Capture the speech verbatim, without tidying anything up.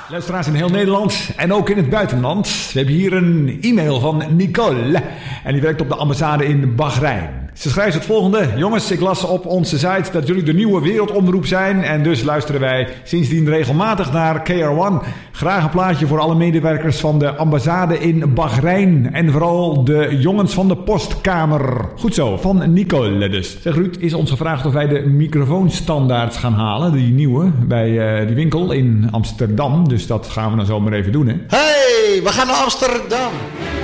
Luisteraars in heel Nederland en ook in het buitenland. We hebben hier een e-mail van Nicole. En die werkt op de ambassade in Bahrein. Ze schrijft het volgende. Jongens, ik las op onze site dat jullie de nieuwe wereldomroep zijn. En dus luisteren wij sindsdien regelmatig naar K R één. Graag een plaatje voor alle medewerkers van de ambassade in Bahrein. En vooral de jongens van de postkamer. Goed zo, van Nicole dus. Zeg Ruud, is ons gevraagd of wij de microfoonstandaards gaan halen. Die nieuwe, bij uh, die winkel in Amsterdam. Dus dat gaan we dan zomaar even doen, hè. Hey, we gaan naar Amsterdam.